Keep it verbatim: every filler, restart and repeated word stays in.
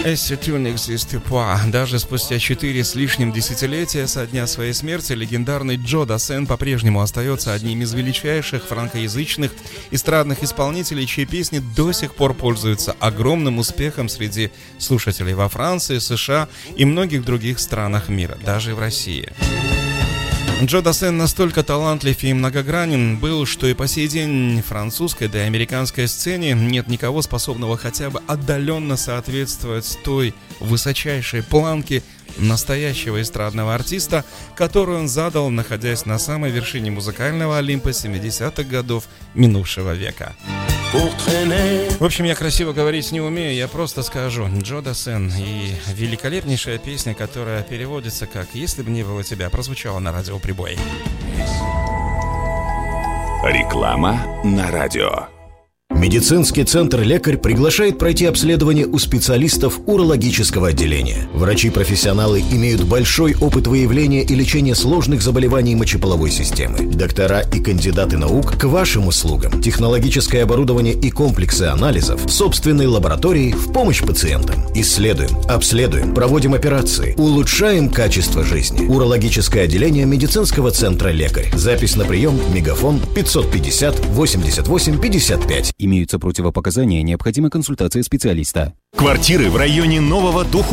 C'est une n'existe pas. Даже спустя четыре с лишним десятилетия со дня своей смерти легендарный Джо Дассен по-прежнему остается одним из величайших франкоязычных эстрадных исполнителей, чьи песни до сих пор пользуются огромным успехом среди слушателей во Франции, США и многих других странах мира, даже и в России. Джо Дассен настолько талантлив и многогранен был, что и по сей день французской, да и американской сцене нет никого, способного хотя бы отдаленно соответствовать той высочайшей планке настоящего эстрадного артиста, которую он задал, находясь на самой вершине музыкального Олимпа семидесятых годов минувшего века. В общем, я красиво говорить не умею, я просто скажу: Джо Дассен и великолепнейшая песня, которая переводится как «Если бы не было тебя», прозвучала на радиоприбой. Реклама на радио. Медицинский центр «Лекарь» приглашает пройти обследование у специалистов урологического отделения. Врачи-профессионалы имеют большой опыт выявления и лечения сложных заболеваний мочеполовой системы. Доктора и кандидаты наук к вашим услугам. Технологическое оборудование и комплексы анализов в собственной лаборатории в помощь пациентам. Исследуем, обследуем, проводим операции, улучшаем качество жизни. Урологическое отделение медицинского центра «Лекарь». Запись на прием: мегафон пятьсот пятьдесят восемьдесят восемь пятьдесят пять. Имеются противопоказания, необходима консультация специалиста. Квартиры в районе Нового Духова.